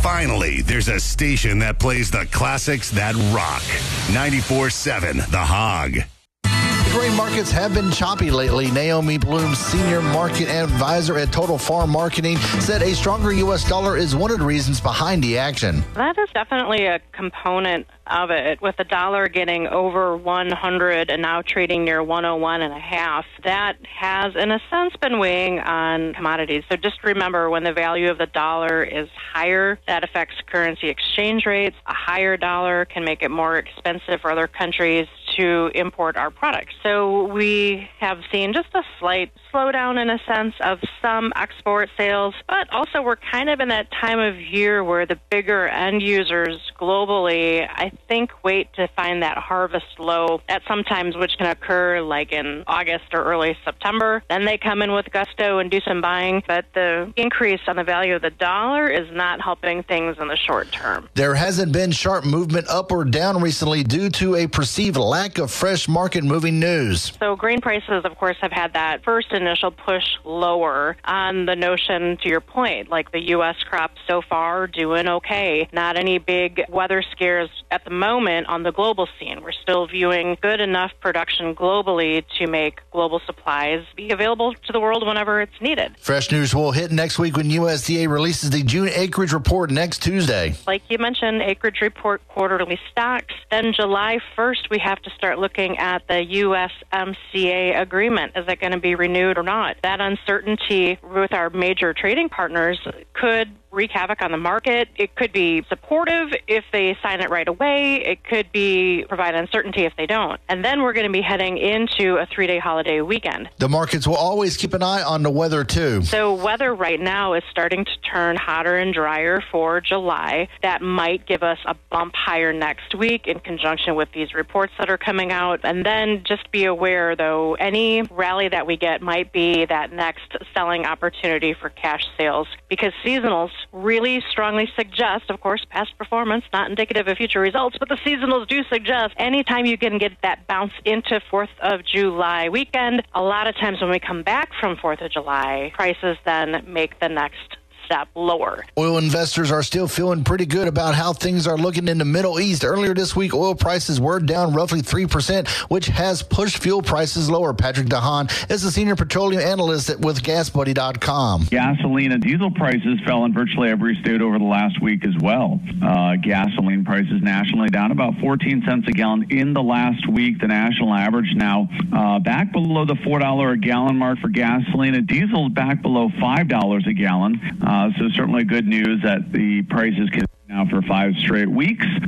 Finally, there's a station that plays the classics that rock. 94.7 The Hog. Grain markets have been choppy lately. Naomi Bloom, senior market advisor at Total Farm Marketing, said a stronger U.S. dollar is one of the reasons behind the action. That is definitely a component of it. With the dollar getting over 100 and now trading near 101.5, that has, in a sense, been weighing on commodities. So just remember, when the value of the dollar is higher, that affects currency exchange rates. A higher dollar can make it more expensive for other countries to import our products. So we have seen just a slight slowdown, in a sense, of some export sales, but also we're kind of in that time of year where the bigger end users globally, I think, wait to find that harvest low at sometimes, which can occur like in August or early September. Then they come in with gusto and do some buying, but the increase on the value of the dollar is not helping things in the short term. There hasn't been sharp movement up or down recently due to a perceived lack of fresh market moving news. So grain prices, of course, have had that first initial push lower on the notion, to your point, like the U.S. crop so far doing okay. Not any big weather scares at the moment on the global scene. We're still viewing good enough production globally to make global supplies be available to the world whenever it's needed. Fresh news will hit next week when USDA releases the June acreage report next Tuesday. Like you mentioned, acreage report quarterly stocks. Then July 1st, we have to start looking at the USMCA agreement. Is it going to be renewed or not? That uncertainty with our major trading partners could wreak havoc on the market. It could be supportive if they sign it right away. It could provide uncertainty if they don't. And then we're going to be heading into a 3-day holiday weekend. The markets will always keep an eye on the weather, too. So weather right now is starting to turn hotter and drier for July. That might give us a bump higher next week in conjunction with these reports that are coming out. And then just be aware, though, any rally that we get might be that next selling opportunity for cash sales, because seasonals really strongly suggest, of course, past performance, not indicative of future results, but the seasonals do suggest anytime you can get that bounce into 4th of July weekend, a lot of times when we come back from 4th of July, prices then make the next step lower. Oil investors are still feeling pretty good about how things are looking in the Middle East. Earlier this week, oil prices were down roughly 3%, which has pushed fuel prices lower. Patrick DeHaan is a senior petroleum analyst with GasBuddy.com. Gasoline and diesel prices fell in virtually every state over the last week as well. Gasoline prices nationally down about 14 cents a gallon in the last week. The national average now back below the $4 a gallon mark for gasoline, and diesel back below $5 a gallon. So certainly good news that the prices can now for 5 straight weeks.